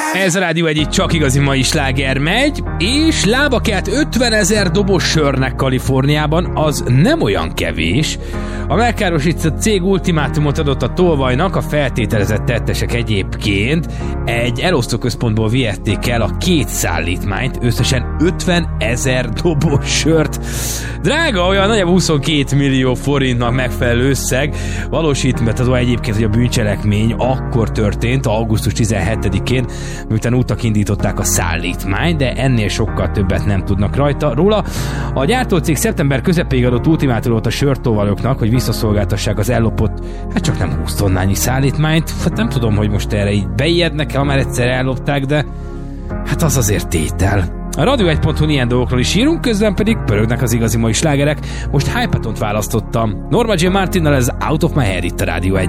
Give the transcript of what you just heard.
Ez a Rádió Egy, csak igazi mai sláger megy, és lába kelt 50 000 dobos sörnek Kaliforniában, az nem olyan kevés. A megkárosított cég ultimátumot adott a tolvajnak, a feltételezett tettesek egyébként egy elosztóközpontból vihették el a 2 szállítmányt, összesen 50 000 dobos sört. Drága, olyan nagyjából 22 millió forintnak megfelelő összeg. Valósítható egyébként, hogy a bűncselekmény akkor történt, augusztus 17-én, miután útnak indították a szállítmányt, de ennél sokkal többet nem tudnak róla. A gyártócég szeptember közepéig adott ultimátumot a sörtolvajoknak, hogy visszaszolgáltassák az ellopott, hát csak nem 20 tonnányi szállítmányt. Hát nem tudom, hogy most erre így beijednek-e, ha már egyszer ellopták, de hát az azért tétel. A Radio1.hu ilyen dolgokról is írunk, közben pedig pörögnek az igazi mai slágerek. Most Hypatont választottam. Norma J. Martinnal, ez Out of My Head itt a Radio 1-en.